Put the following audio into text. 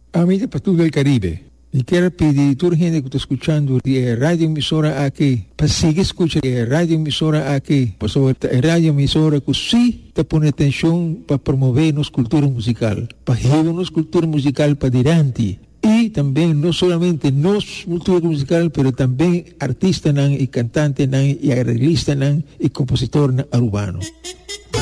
Amiga para todo el Caribe, y quiero pedir a toda la gente que está escuchando de radio emisora aquí, para seguir escuchando de radio emisora aquí, por sobre radio emisora que sí te pone atención para promover nuestra cultura musical, para llevar nuestra cultura musical para adelante. Y también no solamente nuestra cultura musical, pero también artistas y cantantes y arreglistas y compositores urbanos.